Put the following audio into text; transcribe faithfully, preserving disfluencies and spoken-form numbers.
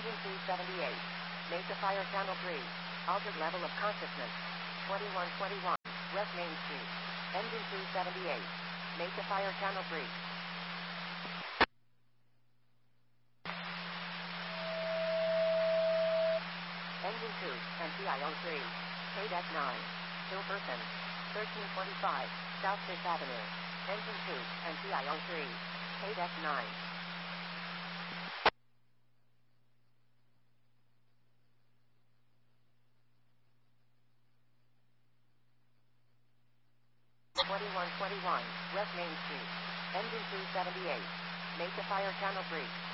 Engine two seventy-eight. Make the fire channel three. Altered level of consciousness. twenty-one twenty-one. West Main Street. Engine two seventy-eight. Make the fire channel three. Engine two, N T I O three. K nine. Hilverton. thirteen twenty-five. South fifth Avenue. Engine two, N T I O three. K nine. twenty-one twenty-one. West Main Street. Engine two seventy-eight. Make the fire channel three.